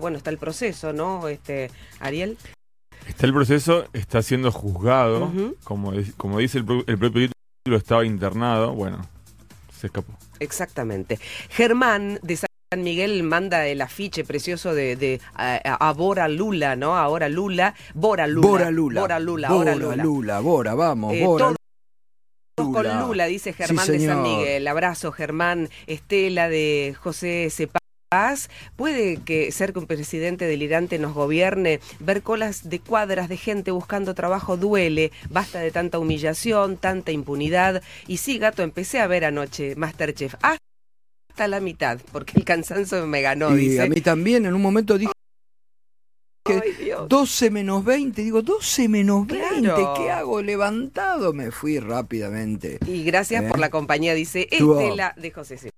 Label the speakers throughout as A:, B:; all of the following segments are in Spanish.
A: bueno, está el proceso, ¿no, Ariel?
B: Está el proceso, está siendo juzgado, como dice el propio título, estaba internado, bueno, se escapó.
A: Exactamente. Germán de San Miguel manda el afiche precioso de Bora Lula, ¿no? Ahora Lula, Bora Lula.
C: Bora Lula.
A: Bora Lula,
C: Bora
A: ahora Lula.
C: Lula, Bora, vamos, Bora.
A: Todos con Lula, dice Germán
C: Sí,
A: de San
C: señor.
A: Miguel. Abrazo, Germán. Estela de José Cepaz. Puede ser que un presidente delirante nos gobierne. Ver colas de cuadras de gente buscando trabajo duele. Basta de tanta humillación, tanta impunidad. Y sí, gato, empecé a ver anoche MasterChef. Hasta la mitad, porque el cansancio me ganó,
C: Y
A: dice.
C: a mí también, en un momento dije
A: Ay, Dios.
C: 12 menos 20, digo, 12 menos 20,
A: Claro.
C: ¿qué hago? Levantado, me fui rápidamente.
A: Y gracias por la compañía, dice
C: Estuvo-
A: Estela de José Cepaz.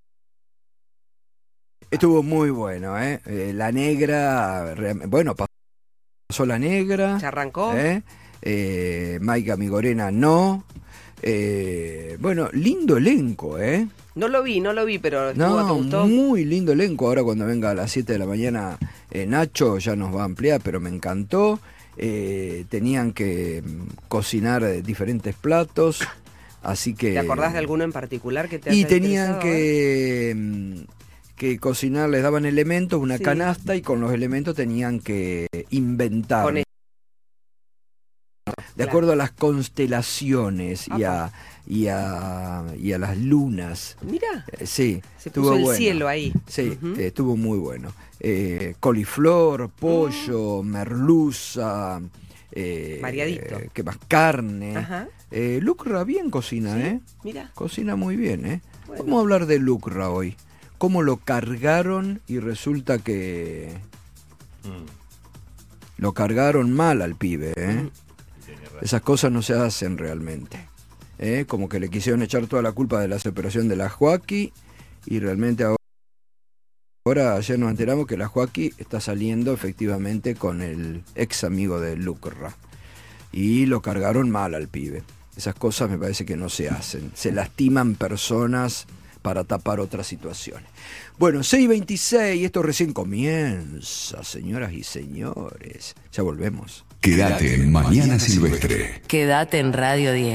C: Estuvo muy bueno, La negra, bueno, pasó la negra.
A: ¿Ya arrancó?
C: Maica Migorena no. Bueno, lindo elenco,
A: No lo vi, pero ¿te
C: No,
A: gustó?
C: muy lindo elenco. Ahora cuando venga a las 7 de la mañana Nacho ya nos va a ampliar, pero me encantó. Tenían que cocinar diferentes platos, así que...
A: ¿Te acordás de alguno en particular que te haya
C: Y tenían
A: interesado,
C: que cocinar, les daban elementos, una
A: Sí.
C: canasta, y con los elementos tenían que inventar.
A: Con
C: De
A: Claro.
C: acuerdo a las constelaciones y a las lunas.
A: Mira,
C: Sí,
A: se
C: estuvo
A: puso el
C: bueno.
A: cielo ahí.
C: Sí,
A: Ujú.
C: estuvo muy bueno. Coliflor, pollo, merluza,
A: Variadito.
C: ¿qué más? Carne.
A: Ajá.
C: Lucra bien cocina,
A: Sí, mira.
C: Cocina muy bien,
A: Bueno.
C: Vamos a hablar de Lucra hoy. Cómo lo cargaron y resulta que lo cargaron mal al pibe, Esas cosas no se hacen realmente. Como que le quisieron echar toda la culpa de la separación de la Joaquí, y realmente ahora ayer nos enteramos que la Joaquí está saliendo efectivamente con el ex amigo de Lucra. Y lo cargaron mal al pibe. Esas cosas me parece que no se hacen. Se lastiman personas para tapar otras situaciones. Bueno, 6:26, esto recién comienza, señoras y señores. Ya volvemos.
D: Quédate en Mañana Silvestre.
E: Quédate en Radio 10.